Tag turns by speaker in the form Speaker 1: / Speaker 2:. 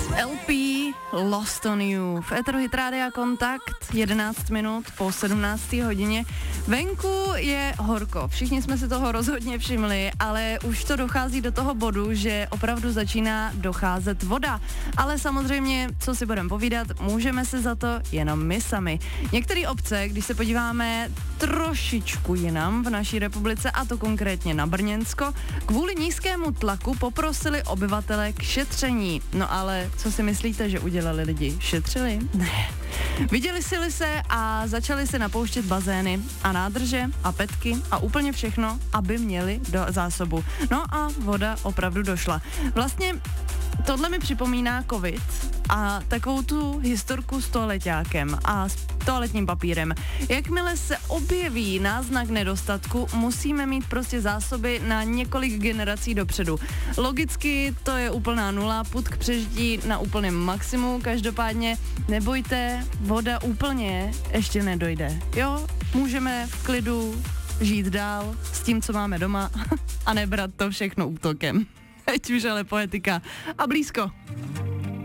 Speaker 1: LP Lost on You. V éteru Hit Rádia Kontakt, 11 minut po 17. hodině. Venku je horko, všichni jsme si toho rozhodně všimli, ale už to dochází do toho bodu, že opravdu začíná docházet voda. Ale samozřejmě, co si budeme povídat, můžeme se za to jenom my sami. Některé obce, když se podíváme trošičku jinam v naší republice, a to konkrétně na Brněnsko, kvůli nízkému tlaku poprosili obyvatele k šetření. No ale co si myslíte, že udělali lidi? Šetřili? Ne. Vydělili se a začali se napouštět bazény a nádrže a petky a úplně všechno, aby měli do zásobu. No a voda opravdu došla. Vlastně tohle mi připomíná covid a takovou tu historku s toaleťákem a s toaletním papírem. Jakmile se objeví náznak nedostatku, musíme mít prostě zásoby na několik generací dopředu. Logicky to je úplná nula, pud k přežití na úplném maximu, každopádně nebojte, voda úplně ještě nedojde. Jo, můžeme v klidu žít dál s tím, co máme doma a nebrat to všechno útokem. Ať už ale poetika a blízko.